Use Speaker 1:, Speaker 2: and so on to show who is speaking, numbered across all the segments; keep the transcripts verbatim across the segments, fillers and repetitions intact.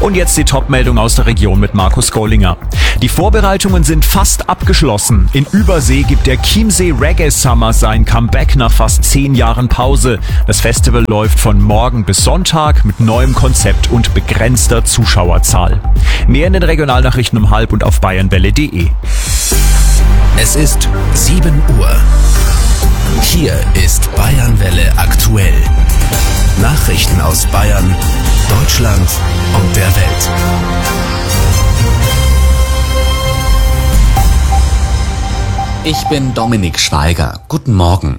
Speaker 1: Und jetzt die Top-Meldung aus der Region mit Markus Gollinger. Die Vorbereitungen sind fast abgeschlossen. In Übersee gibt der Chiemsee Reggae Summer sein Comeback nach fast zehn Jahren Pause. Das Festival läuft von morgen bis Sonntag mit neuem Konzept und begrenzter Zuschauerzahl. Mehr in den Regionalnachrichten um halb und auf bayernwelle punkt de.
Speaker 2: Es ist sieben Uhr. Hier ist Bayernwelle aktuell. Nachrichten aus Bayern, Deutschland und der Welt.
Speaker 3: Ich bin Dominik Schweiger. Guten Morgen.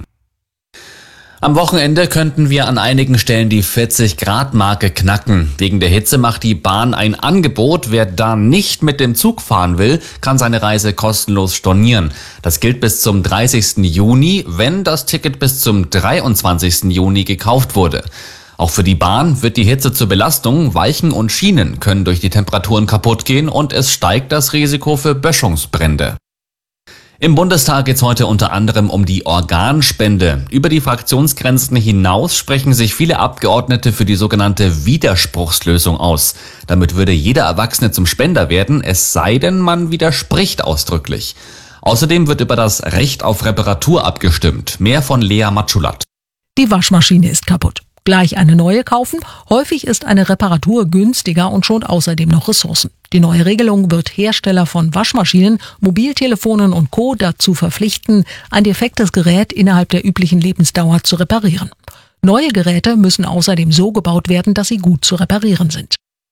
Speaker 3: Am Wochenende könnten wir an einigen Stellen die vierzig Grad Marke knacken. Wegen der Hitze macht die Bahn ein Angebot. Wer da nicht mit dem Zug fahren will, kann seine Reise kostenlos stornieren. Das gilt bis zum dreißigsten Juni, wenn das Ticket bis zum dreiundzwanzigsten Juni gekauft wurde. Auch für die Bahn wird die Hitze zur Belastung. Weichen und Schienen können durch die Temperaturen kaputt gehen und es steigt das Risiko für Böschungsbrände. Im Bundestag geht es heute unter anderem um die Organspende. Über die Fraktionsgrenzen hinaus sprechen sich viele Abgeordnete für die sogenannte Widerspruchslösung aus. Damit würde jeder Erwachsene zum Spender werden, es sei denn, man widerspricht ausdrücklich. Außerdem wird über das Recht auf Reparatur abgestimmt. Mehr von Lea Matschulat.
Speaker 4: Die Waschmaschine ist kaputt. Gleich eine neue kaufen? Häufig ist eine Reparatur günstiger und schont außerdem noch Ressourcen. Die neue Regelung wird Hersteller von Waschmaschinen, Mobiltelefonen und Co. dazu verpflichten, ein defektes Gerät innerhalb der üblichen Lebensdauer zu reparieren. Neue Geräte müssen außerdem so gebaut werden, dass sie gut zu reparieren sind.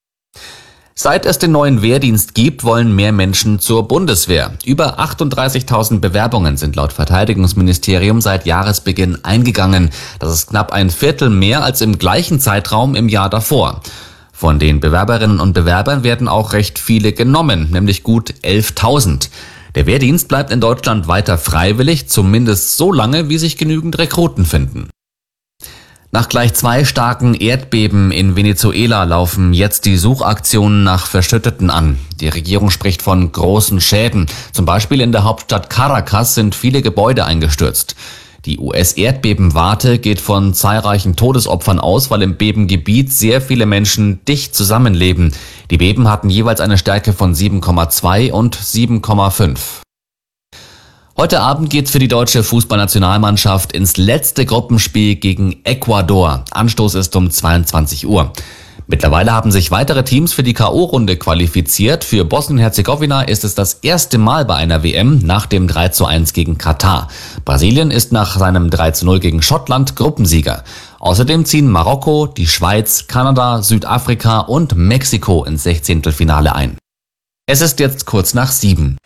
Speaker 3: Seit es den neuen Wehrdienst gibt, wollen mehr Menschen zur Bundeswehr. Über achtunddreißigtausend Bewerbungen sind laut Verteidigungsministerium seit Jahresbeginn eingegangen. Das ist knapp ein Viertel mehr als im gleichen Zeitraum im Jahr davor. Von den Bewerberinnen und Bewerbern werden auch recht viele genommen, nämlich gut elftausend. Der Wehrdienst bleibt in Deutschland weiter freiwillig, zumindest so lange, wie sich genügend Rekruten finden. Nach gleich zwei starken Erdbeben in Venezuela laufen jetzt die Suchaktionen nach Verschütteten an. Die Regierung spricht von großen Schäden. Zum Beispiel in der Hauptstadt Caracas sind viele Gebäude eingestürzt. Die U S-Erdbebenwarte geht von zahlreichen Todesopfern aus, weil im Bebengebiet sehr viele Menschen dicht zusammenleben. Die Beben hatten jeweils eine Stärke von sieben Komma zwei und sieben Komma fünf. Heute Abend geht's für die deutsche Fußballnationalmannschaft ins letzte Gruppenspiel gegen Ecuador. Anstoß ist um zweiundzwanzig Uhr. Mittlerweile haben sich weitere Teams für die K O-Runde qualifiziert. Für Bosnien-Herzegowina ist es das erste Mal bei einer W M nach dem drei zu eins gegen Katar. Brasilien ist nach seinem drei zu null gegen Schottland Gruppensieger. Außerdem ziehen Marokko, die Schweiz, Kanada, Südafrika und Mexiko ins Sechzehntelfinale ein. Es ist jetzt kurz nach sieben.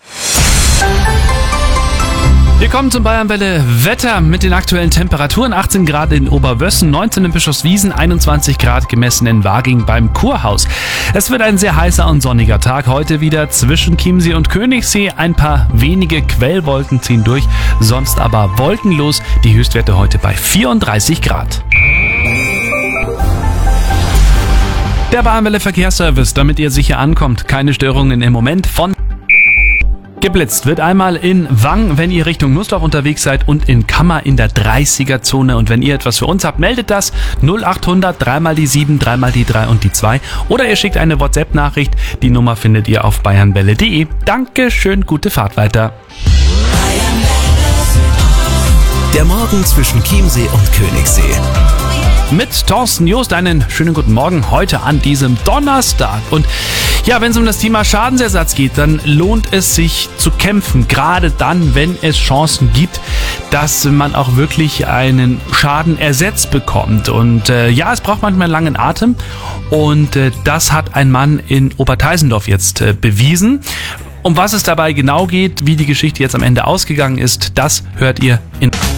Speaker 5: Wir kommen zum Bayernwelle Wetter mit den aktuellen Temperaturen. achtzehn Grad in Oberwössen, neunzehn in Bischofswiesen, einundzwanzig Grad gemessen in Waging beim Kurhaus. Es wird ein sehr heißer und sonniger Tag. Heute wieder zwischen Chiemsee und Königssee. Ein paar wenige Quellwolken ziehen durch, sonst aber wolkenlos. Die Höchstwerte heute bei vierunddreißig Grad. Der Bayernwelle Verkehrsservice, damit ihr sicher ankommt. Keine Störungen im Moment von... Geblitzt wird einmal in Wang, wenn ihr Richtung Nussdorf unterwegs seid, und in Kammer in der dreißiger Zone. Und wenn ihr etwas für uns habt, meldet das null achthundert, dreimal die sieben, dreimal die drei und die zwei. Oder ihr schickt eine WhatsApp-Nachricht. Die Nummer findet ihr auf bayernwelle punkt de. Dankeschön, gute Fahrt weiter.
Speaker 2: Der Morgen zwischen Chiemsee und Königssee.
Speaker 5: Mit Thorsten Joost einen schönen guten Morgen heute an diesem Donnerstag. Und ja, wenn es um das Thema Schadensersatz geht, dann lohnt es sich zu kämpfen. Gerade dann, wenn es Chancen gibt, dass man auch wirklich einen Schadenersatz bekommt. Und äh, ja, es braucht manchmal einen langen Atem. Und äh, das hat ein Mann in Oberteisendorf jetzt äh, bewiesen. Um was es dabei genau geht, wie die Geschichte jetzt am Ende ausgegangen ist, das hört ihr in...